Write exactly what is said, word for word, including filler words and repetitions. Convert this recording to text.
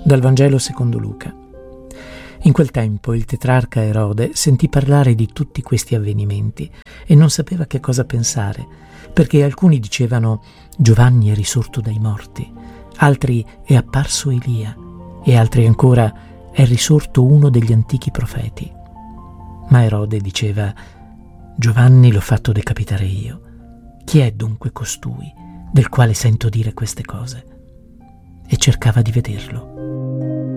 Dal Vangelo secondo Luca. In quel tempo il tetrarca Erode sentì parlare di tutti questi avvenimenti e non sapeva che cosa pensare, perché alcuni dicevano: Giovanni è risorto dai morti, altri è apparso Elia e altri ancora è risorto uno degli antichi profeti. Ma Erode diceva: Giovanni l'ho fatto decapitare io. Chi è dunque costui del quale sento dire queste cose? E cercava di vederlo.